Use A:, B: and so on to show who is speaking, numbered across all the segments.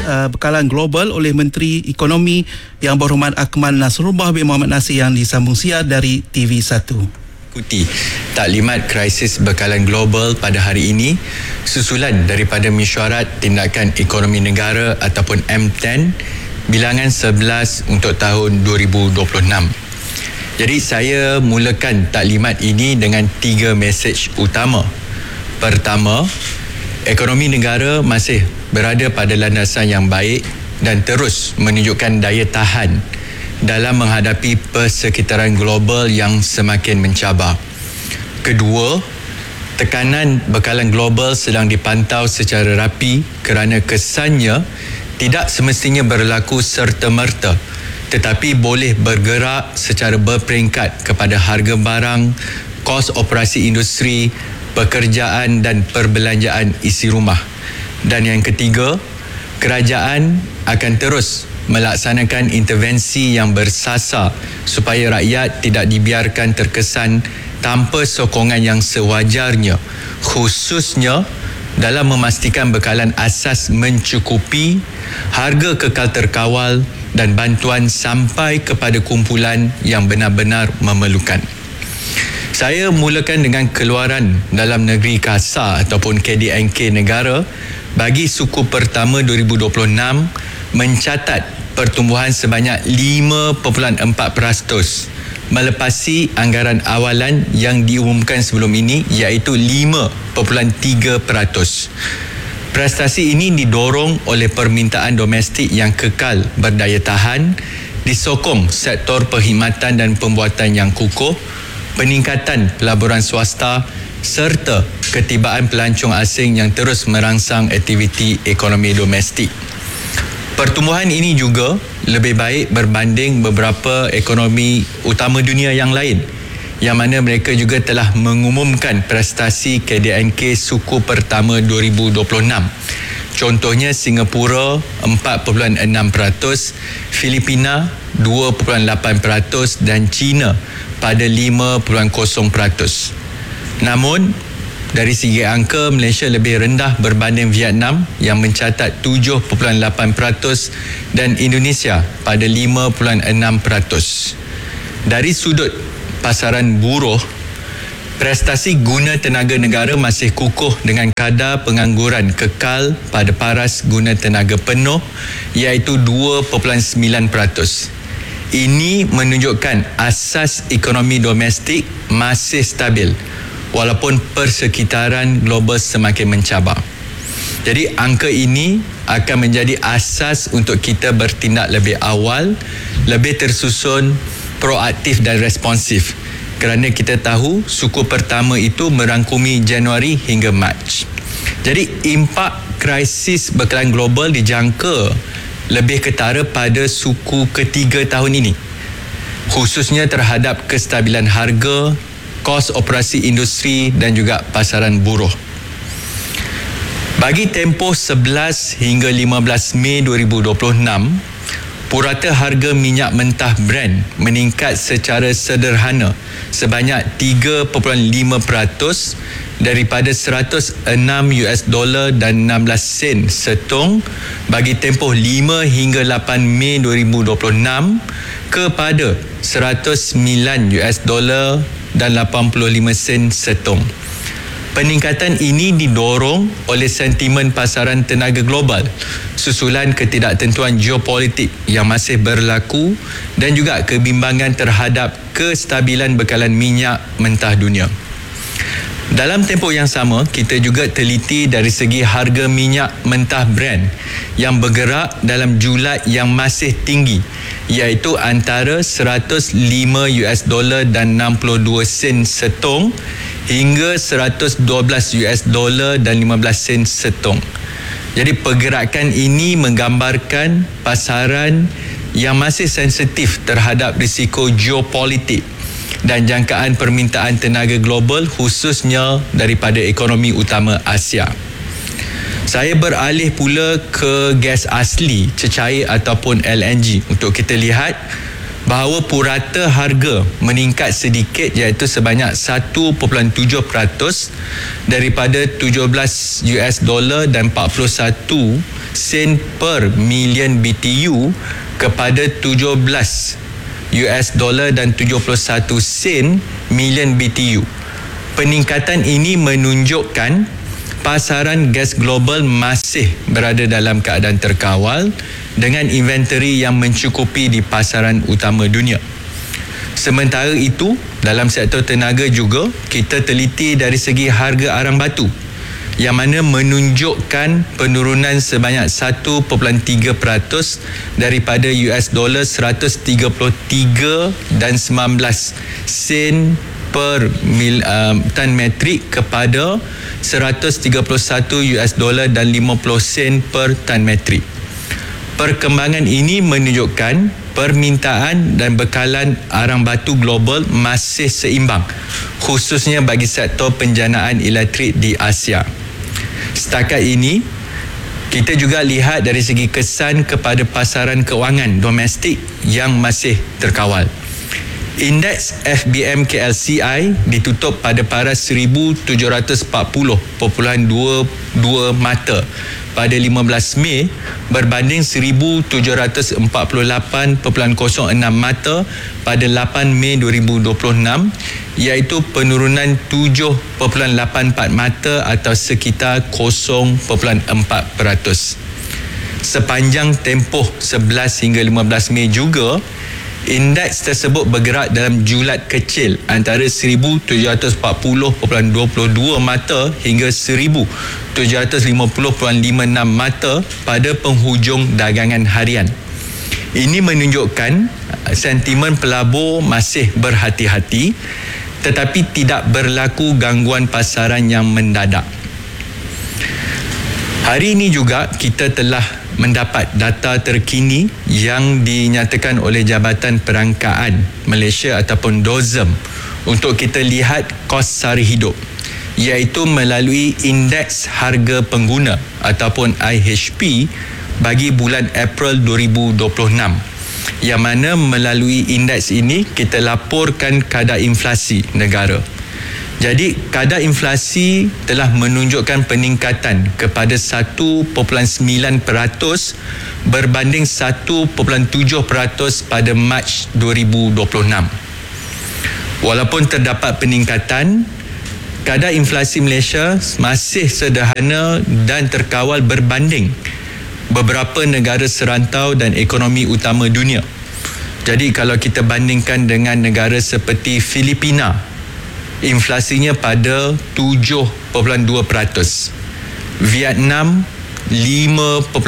A: bekalan global oleh Menteri Ekonomi Yang Berhormat Akmal Nasrullah bin Mohamed Nasir yang disambung siar dari TV1.
B: Ikuti taklimat krisis bekalan global pada hari ini susulan daripada Mesyuarat Tindakan Ekonomi Negara ataupun M10 bilangan 11 untuk tahun 2026. Jadi saya mulakan taklimat ini dengan 3 mesej utama. Pertama, ekonomi negara masih berada pada landasan yang baik dan terus menunjukkan daya tahan dalam menghadapi persekitaran global yang semakin mencabar. Kedua, tekanan bekalan global sedang dipantau secara rapi kerana kesannya tidak semestinya berlaku serta-merta, tetapi boleh bergerak secara berperingkat kepada harga barang, kos operasi industri, pekerjaan dan perbelanjaan isi rumah. Dan yang ketiga, kerajaan akan terus melaksanakan intervensi yang bersasar supaya rakyat tidak dibiarkan terkesan tanpa sokongan yang sewajarnya, khususnya dalam memastikan bekalan asas mencukupi, harga kekal terkawal dan bantuan sampai kepada kumpulan yang benar-benar memerlukan. Saya mulakan dengan keluaran dalam negeri kasar ataupun KDNK negara bagi suku pertama 2026 mencatat pertumbuhan sebanyak 5.4%, melepasi anggaran awalan yang diumumkan sebelum ini iaitu 5.3%. Prestasi ini didorong oleh permintaan domestik yang kekal berdaya tahan, disokong sektor perkhidmatan dan pembuatan yang kukuh, peningkatan pelaburan swasta serta ketibaan pelancong asing yang terus merangsang aktiviti ekonomi domestik. Pertumbuhan ini juga lebih baik berbanding beberapa ekonomi utama dunia yang lain, yang mana mereka juga telah mengumumkan prestasi KDNK suku pertama 2026. Contohnya Singapura 4.6%, Filipina 2.8% dan China pada 5.0%. Namun, dari segi angka, Malaysia lebih rendah berbanding Vietnam yang mencatat 7.8% dan Indonesia pada 5.6%. Dari sudut pasaran buruh, prestasi guna tenaga negara masih kukuh dengan kadar pengangguran kekal pada paras guna tenaga penuh iaitu 2.9%. Ini menunjukkan asas ekonomi domestik masih stabil walaupun persekitaran global semakin mencabar. Jadi angka ini akan menjadi asas untuk kita bertindak lebih awal, lebih tersusun, proaktif dan responsif. Kerana kita tahu suku pertama itu merangkumi Januari hingga Mac. Jadi impak krisis bekalan global dijangka lebih ketara pada suku ketiga tahun ini, khususnya terhadap kestabilan harga, kos operasi industri dan juga pasaran buruh. Bagi tempoh 11 hingga 15 Mei 2026, purata harga minyak mentah Brent meningkat secara sederhana sebanyak 3.5% daripada $106 dan 16 sen setung bagi tempoh 5 hingga 8 Mei 2026 kepada $109 dan 85 sen setung. Peningkatan ini didorong oleh sentimen pasaran tenaga global, susulan ketidaktentuan geopolitik yang masih berlaku dan juga kebimbangan terhadap kestabilan bekalan minyak mentah dunia. Dalam tempoh yang sama, kita juga teliti dari segi harga minyak mentah Brent yang bergerak dalam julat yang masih tinggi, iaitu antara $105 dan 62 sen setung hingga $112 dan 15 sen setung. Jadi pergerakan ini menggambarkan pasaran yang masih sensitif terhadap risiko geopolitik dan jangkaan permintaan tenaga global khususnya daripada ekonomi utama Asia. Saya beralih pula ke gas asli, cecair ataupun LNG untuk kita lihat bahawa purata harga meningkat sedikit iaitu sebanyak 1.7% daripada 17 US dollar dan 41 sen per million BTU kepada 17 US dollar dan 71 sen million BTU. Peningkatan ini menunjukkan pasaran gas global masih berada dalam keadaan terkawal dengan inventory yang mencukupi di pasaran utama dunia. Sementara itu, dalam sektor tenaga juga, kita teliti dari segi harga arang batu yang mana menunjukkan penurunan sebanyak 1.3% daripada US dollar 133 dan 19 sen per tan metrik kepada 131 US dollar dan 50 sen per tan metrik. Perkembangan ini menunjukkan permintaan dan bekalan arang batu global masih seimbang, khususnya bagi sektor penjanaan elektrik di Asia. Setakat ini, kita juga lihat dari segi kesan kepada pasaran kewangan domestik yang masih terkawal. Indeks FBM KLCI ditutup pada paras 1740.22 mata pada 15 Mei berbanding 1748.06 mata pada 8 Mei 2026, iaitu penurunan 7.84 mata atau sekitar 0.4%. Sepanjang tempoh 11 hingga 15 Mei juga, indeks tersebut bergerak dalam julat kecil antara 1740.22 mata hingga 1750.56 mata pada penghujung dagangan harian. Ini menunjukkan sentimen pelabur masih berhati-hati tetapi tidak berlaku gangguan pasaran yang mendadak. Hari ini juga kita telah mendapat data terkini yang dinyatakan oleh Jabatan Perangkaan Malaysia ataupun DOZEM untuk kita lihat kos sara hidup, iaitu melalui indeks harga pengguna ataupun IHP bagi bulan April 2026, yang mana melalui indeks ini kita laporkan kadar inflasi negara. Jadi kadar inflasi telah menunjukkan peningkatan kepada 1.9% berbanding 1.7% pada Mac 2026. Walaupun terdapat peningkatan, kadar inflasi Malaysia masih sederhana dan terkawal berbanding beberapa negara serantau dan ekonomi utama dunia. Jadi kalau kita bandingkan dengan negara seperti Filipina, inflasinya pada 7.2%, Vietnam 5.5%,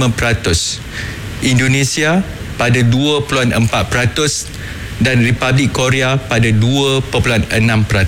B: Indonesia pada 2.4% dan Republik Korea pada 2.6%.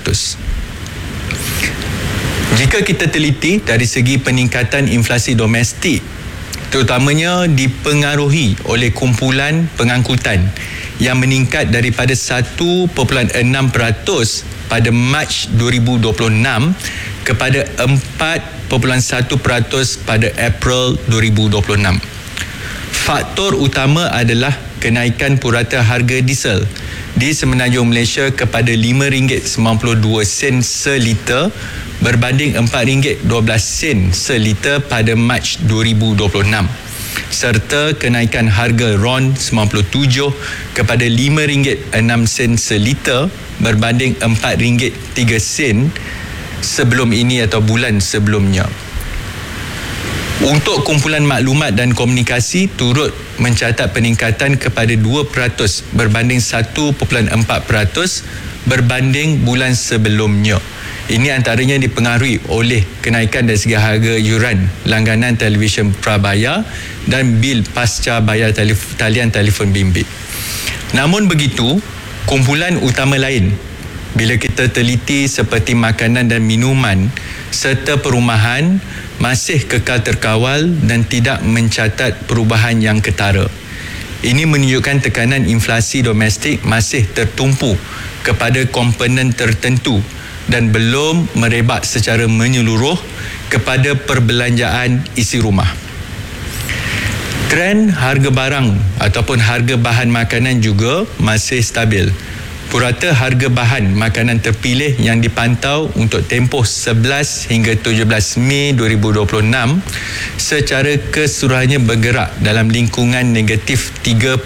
B: Jika kita teliti dari segi peningkatan inflasi domestik, terutamanya dipengaruhi oleh kumpulan pengangkutan yang meningkat daripada 1.6% pada Mac 2026 kepada 4.1% pada April 2026. Faktor utama adalah kenaikan purata harga diesel di Semenanjung Malaysia kepada RM5.92 seliter berbanding RM4.12 seliter pada Mac 2026, serta kenaikan harga RON 97 kepada RM5.06 seliter berbanding RM4.03 sebelum ini atau bulan sebelumnya. Untuk kumpulan maklumat dan komunikasi turut mencatat peningkatan kepada 2% berbanding 1.4% berbanding bulan sebelumnya. Ini antaranya dipengaruhi oleh kenaikan dari segi harga yuran langganan televisyen prabayar dan bil pasca bayar talian telefon bimbit. Namun begitu, kumpulan utama lain bila kita teliti seperti makanan dan minuman serta perumahan masih kekal terkawal dan tidak mencatat perubahan yang ketara. Ini menunjukkan tekanan inflasi domestik masih tertumpu kepada komponen tertentu dan belum merebak secara menyeluruh kepada perbelanjaan isi rumah. Trend harga barang ataupun harga bahan makanan juga masih stabil. Purata harga bahan makanan terpilih yang dipantau untuk tempoh 11 hingga 17 Mei 2026 secara keseluruhannya bergerak dalam lingkungan negatif 3.8%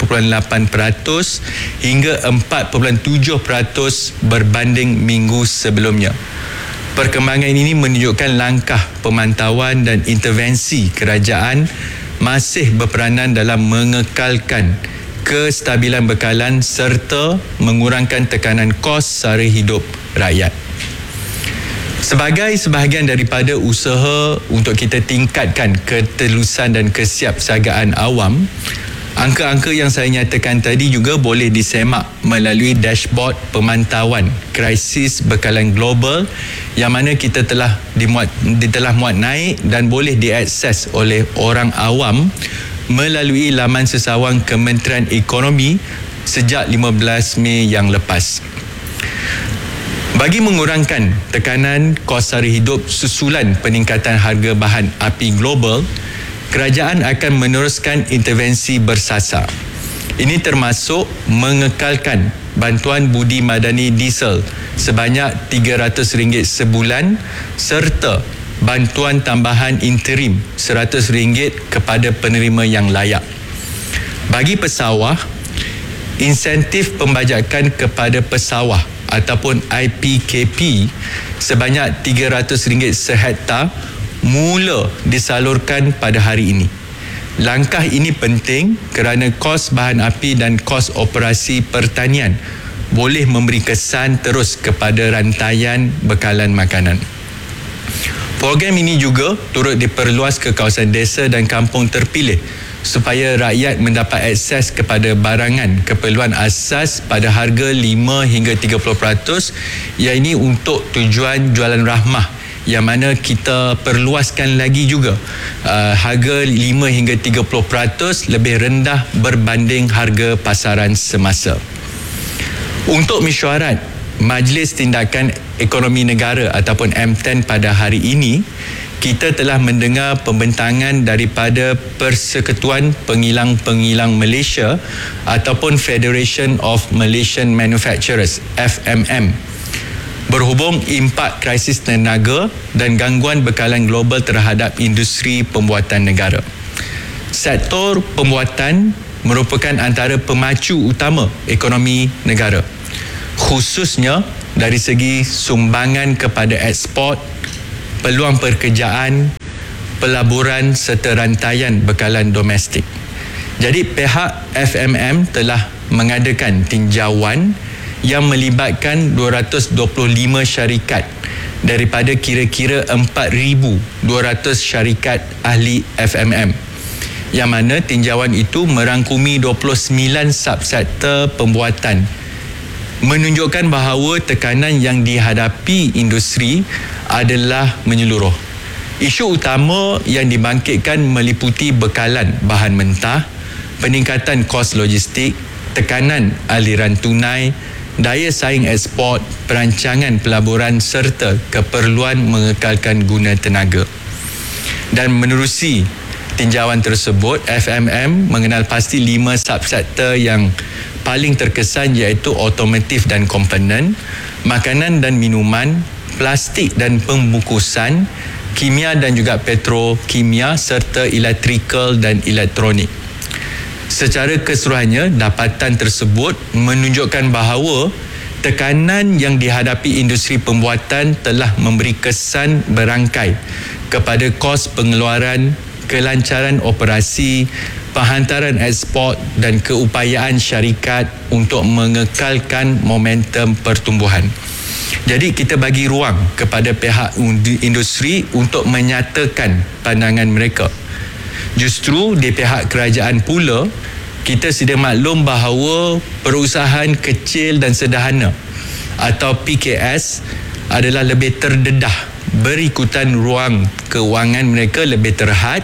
B: hingga 4.7% berbanding minggu sebelumnya. Perkembangan ini menunjukkan langkah pemantauan dan intervensi kerajaan masih berperanan dalam mengekalkan kestabilan bekalan serta mengurangkan tekanan kos sara hidup rakyat. Sebagai sebahagian daripada usaha untuk kita tingkatkan ketelusan dan kesiapsiagaan awam, angka-angka yang saya nyatakan tadi juga boleh disemak melalui dashboard pemantauan krisis bekalan global yang mana kita telah muat naik dan boleh diakses oleh orang awam melalui laman sesawang Kementerian Ekonomi sejak 15 Mei yang lepas. Bagi mengurangkan tekanan kos sara hidup susulan peningkatan harga bahan api global, kerajaan akan meneruskan intervensi bersasar. Ini termasuk mengekalkan bantuan budi madani diesel sebanyak RM300 sebulan serta bantuan tambahan interim RM100 kepada penerima yang layak. Bagi pesawah, insentif pembajakan kepada pesawah ataupun IPKP sebanyak RM300 sehektar mula disalurkan pada hari ini. Langkah ini penting kerana kos bahan api dan kos operasi pertanian boleh memberi kesan terus kepada rantaian bekalan makanan. Program ini juga turut diperluas ke kawasan desa dan kampung terpilih supaya rakyat mendapat akses kepada barangan keperluan asas pada harga 5 hingga 30%, iaitu untuk tujuan jualan rahmah yang mana kita perluaskan lagi juga harga 5 hingga 30% lebih rendah berbanding harga pasaran semasa. Untuk mesyuarat Majlis Tindakan Ekonomi Negara ataupun M10 pada hari ini, kita telah mendengar pembentangan daripada Persekutuan Pengilang-Pengilang Malaysia ataupun Federation of Malaysian Manufacturers (FMM) berhubung impak krisis tenaga dan gangguan bekalan global terhadap industri pembuatan negara. Sektor pembuatan merupakan antara pemacu utama ekonomi negara, khususnya dari segi sumbangan kepada ekspor, peluang pekerjaan, pelaburan serta rantaian bekalan domestik. Jadi pihak FMM telah mengadakan tinjauan yang melibatkan 225 syarikat daripada kira-kira 4,200 syarikat ahli FMM, yang mana tinjauan itu merangkumi 29 subsektor pembuatan, menunjukkan bahawa tekanan yang dihadapi industri adalah menyeluruh. Isu utama yang dibangkitkan meliputi bekalan bahan mentah, peningkatan kos logistik, tekanan aliran tunai, daya saing ekspor, perancangan pelaburan serta keperluan mengekalkan guna tenaga. Dan menerusi tinjauan tersebut, FMM mengenal pasti 5 subsektor yang paling terkesan, iaitu otomotif dan komponen, makanan dan minuman, plastik dan pembungkusan, kimia dan juga petrokimia serta elektrikal dan elektronik. Secara keseluruhannya, dapatan tersebut menunjukkan bahawa tekanan yang dihadapi industri pembuatan telah memberi kesan berangkai kepada kos pengeluaran, kelancaran operasi, penghantaran ekspor dan keupayaan syarikat untuk mengekalkan momentum pertumbuhan. Jadi kita bagi ruang kepada pihak industri untuk menyatakan pandangan mereka. Justru di pihak kerajaan pula, kita sedia maklum bahawa perusahaan kecil dan sederhana atau PKS adalah lebih terdedah, berikutan ruang kewangan mereka lebih terhad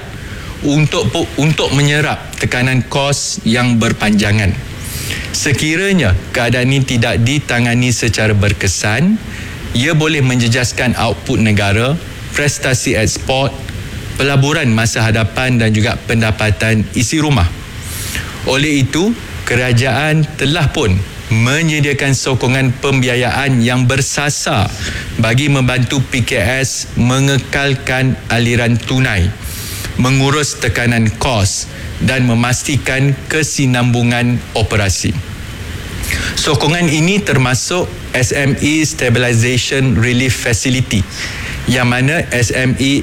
B: untuk menyerap tekanan kos yang berpanjangan. Sekiranya keadaan ini tidak ditangani secara berkesan, ia boleh menjejaskan output negara, prestasi ekspor, pelaburan masa hadapan dan juga pendapatan isi rumah. Oleh itu, kerajaan telah pun menyediakan sokongan pembiayaan yang bersasar bagi membantu PKS mengekalkan aliran tunai, mengurus tekanan kos dan memastikan kesinambungan operasi. Sokongan ini termasuk SME Stabilization Relief Facility, yang mana SME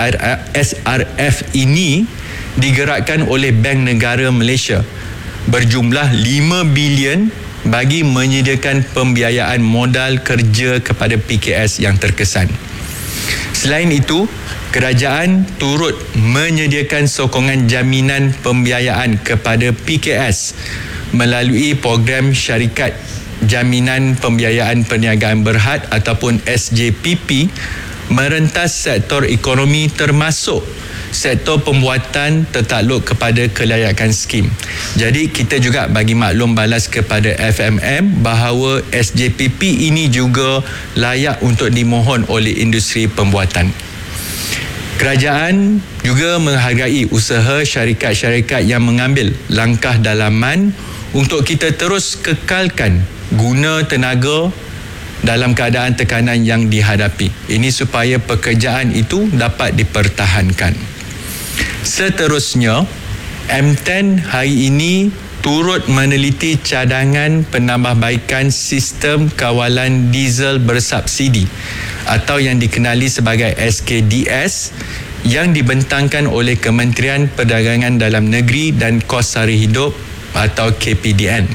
B: SRF ini digerakkan oleh Bank Negara Malaysia berjumlah 5 bilion bagi menyediakan pembiayaan modal kerja kepada PKS yang terkesan. Selain itu, kerajaan turut menyediakan sokongan jaminan pembiayaan kepada PKS melalui program Syarikat Jaminan Pembiayaan Perniagaan Berhad ataupun SJPP merentas sektor ekonomi termasuk sektor pembuatan tertakluk kepada kelayakan skim. Jadi kita juga bagi maklum balas kepada FMM bahawa SJPP ini juga layak untuk dimohon oleh industri pembuatan. Kerajaan juga menghargai usaha syarikat-syarikat yang mengambil langkah dalaman untuk kita terus kekalkan guna tenaga dalam keadaan tekanan yang dihadapi. Ini supaya pekerjaan itu dapat dipertahankan. Seterusnya, M10 hari ini turut meneliti cadangan penambahbaikan sistem kawalan diesel bersubsidi atau yang dikenali sebagai SKDS yang dibentangkan oleh Kementerian Perdagangan Dalam Negeri dan Kos Sara Hidup atau KPDN.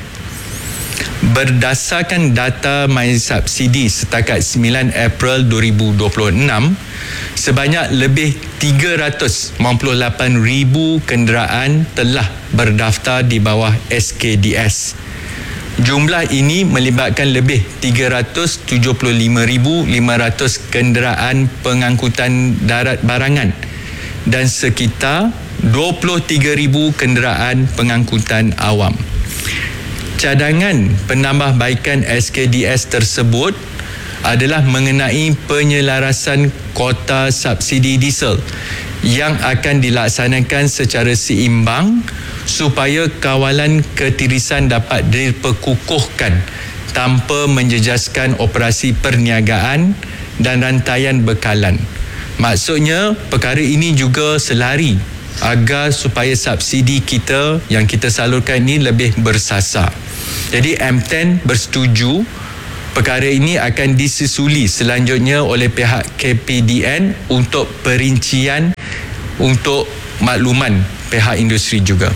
B: Berdasarkan data MySubsidi setakat 9 April 2026, sebanyak lebih 398,000 kenderaan telah berdaftar di bawah SKDS. Jumlah ini melibatkan lebih 375,500 kenderaan pengangkutan darat barangan dan sekitar 23,000 kenderaan pengangkutan awam. Cadangan penambahbaikan SKDS tersebut adalah mengenai penyelarasan kota subsidi diesel yang akan dilaksanakan secara seimbang supaya kawalan ketirisan dapat diperkukuhkan tanpa menjejaskan operasi perniagaan dan rantaian bekalan. Maksudnya, perkara ini juga selari agar supaya subsidi kita yang kita salurkan ini lebih bersasar. Jadi M10 bersetuju perkara ini akan disusuli selanjutnya oleh pihak KPDN untuk perincian untuk makluman pihak industri juga.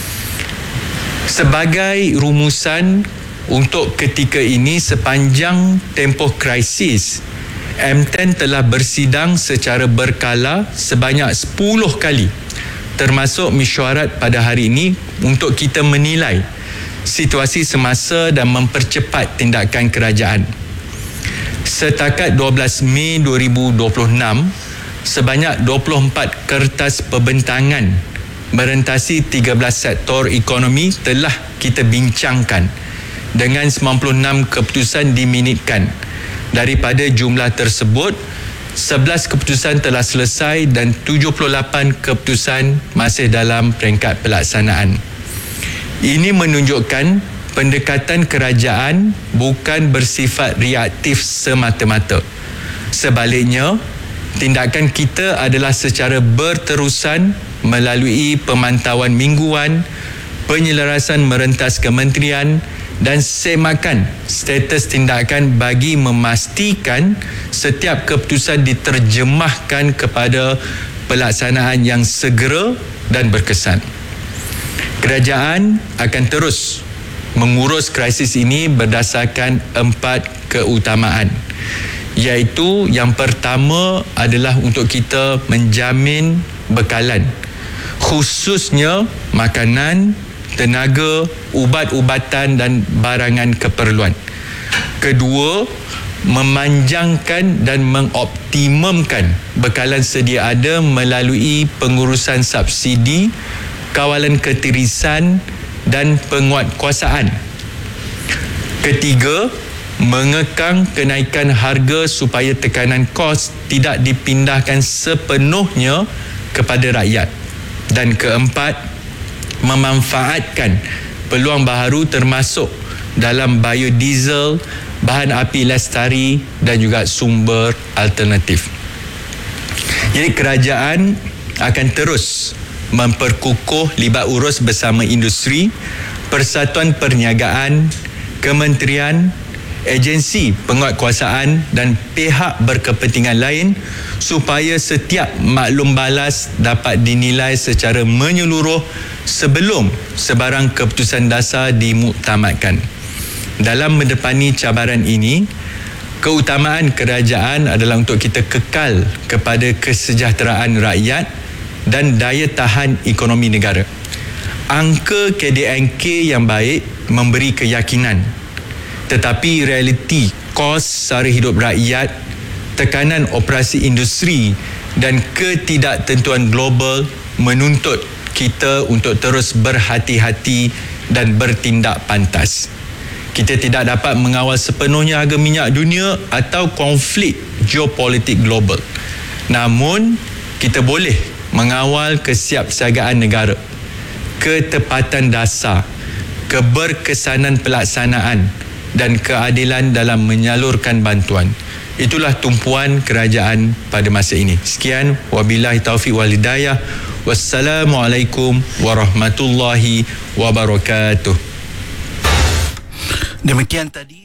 B: Sebagai rumusan untuk ketika ini sepanjang tempoh krisis, M10 telah bersidang secara berkala sebanyak 10 kali termasuk mesyuarat pada hari ini untuk kita menilai situasi semasa dan mempercepat tindakan kerajaan. Setakat 12 Mei 2026, sebanyak 24 kertas perbentangan merentasi 13 sektor ekonomi telah kita bincangkan dengan 96 keputusan diminitkan. Daripada jumlah tersebut, 11 keputusan telah selesai dan 78 keputusan masih dalam peringkat pelaksanaan. Ini menunjukkan pendekatan kerajaan bukan bersifat reaktif semata-mata. Sebaliknya, tindakan kita adalah secara berterusan melalui pemantauan mingguan, penyelarasan merentas kementerian dan semakan status tindakan bagi memastikan setiap keputusan diterjemahkan kepada pelaksanaan yang segera dan berkesan. Kerajaan akan terus mengurus krisis ini berdasarkan 4 keutamaan, iaitu yang pertama adalah untuk kita menjamin bekalan, khususnya makanan, tenaga, ubat-ubatan dan barangan keperluan. Kedua, memanjangkan dan mengoptimumkan bekalan sedia ada melalui pengurusan subsidi, kawalan ketirisan dan penguatkuasaan. Ketiga, mengekang kenaikan harga supaya tekanan kos tidak dipindahkan sepenuhnya kepada rakyat. Dan keempat, memanfaatkan peluang baharu termasuk dalam biodiesel, bahan api lestari dan juga sumber alternatif. Jadi kerajaan akan terus memperkukuh libat urus bersama industri, persatuan perniagaan, kementerian, agensi penguatkuasaan dan pihak berkepentingan lain supaya setiap maklum balas dapat dinilai secara menyeluruh sebelum sebarang keputusan dasar dimuktamadkan. Dalam mendepani cabaran ini, keutamaan kerajaan adalah untuk kita kekal kepada kesejahteraan rakyat dan daya tahan ekonomi negara. Angka KDNK yang baik memberi keyakinan, tetapi realiti kos sara hidup rakyat, tekanan operasi industri dan ketidaktentuan global menuntut kita untuk terus berhati-hati dan bertindak pantas. Kita tidak dapat mengawal sepenuhnya harga minyak dunia atau konflik geopolitik global. Namun, kita boleh mengawal kesiapsiagaan negara, ketepatan dasar, keberkesanan pelaksanaan dan keadilan dalam menyalurkan bantuan. Itulah tumpuan kerajaan pada masa ini. Sekian, wabillahi taufiq wal hidayah. Wassalamualaikum warahmatullahi wabarakatuh.
A: Demikian tadi